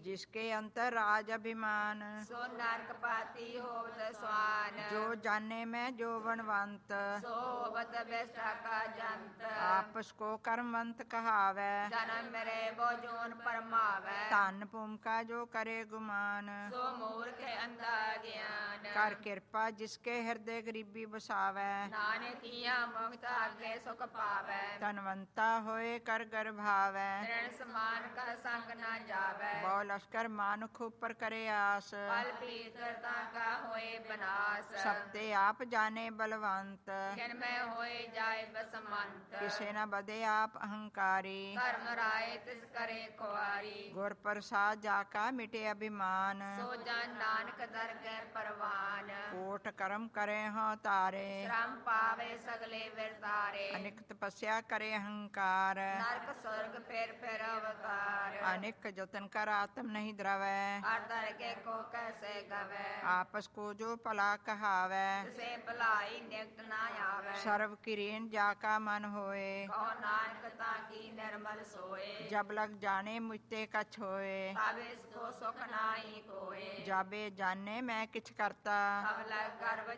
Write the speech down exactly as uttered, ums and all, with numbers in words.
जिसके अंतर राज अभिमान, सो नरक पाती होवत स्वान, जो जाने मैं जो बनवंत, सो होवत बेष्टा का जंत, आपस को कर्मवंत कहावै, जन्म मेरे वो जोन परमावै, धन भूमिका जो करे गुमान, सो मूर्ख अंधा ज्ञान, कर कृपा जिसके हृदय गरीबी बसावै, नानक किया मुक्त आगे सुख पावै, धनवंता होए कर गर्भावै, तृण समान का संग न जावै, बहु लश्कर मानुख ऊपर करे आस, फल पीतरता का होए बनास, सबते आप जाने बलवंत, किन में होए जाए बसमंत, किसे न बदे आप अहंकारी, कर्म राय तिस करे कुआरी, गुर प्रसाद जाका मिटे अभिमान, सो जन नानक दरगह परवान, कोट कर्म करे हों तारे, श्रम पावे सगले विरतारे, अनेक तपस्या करे अहंकार, नरक स्वर्ग फिर फिर अवतार, अनेक जतन कर आत्म नहीं द्रवै, हर दरगह को कैसे गवै, आपस को जो भला कहावै, से भलाई निकट न आवे, सर्व किरीन जाका मन होए, कहो नानक ताकी निर्मल सोए, जब लग जाने मुझते कछ होए, तब इसको सुख नाई कोए, जाबे जाने मैं किछ करता, तब लग गर्भ